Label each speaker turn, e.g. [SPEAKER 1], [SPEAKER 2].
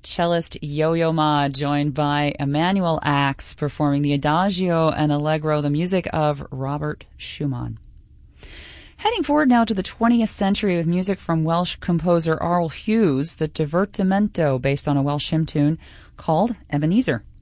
[SPEAKER 1] cellist Yo-Yo Ma, joined by Emanuel Axe, performing the Adagio and Allegro, the music of Robert Schumann. Heading forward now to the 20th century with music from Welsh composer Arl Hughes, the Divertimento, based on a Welsh hymn tune called Ebenezer.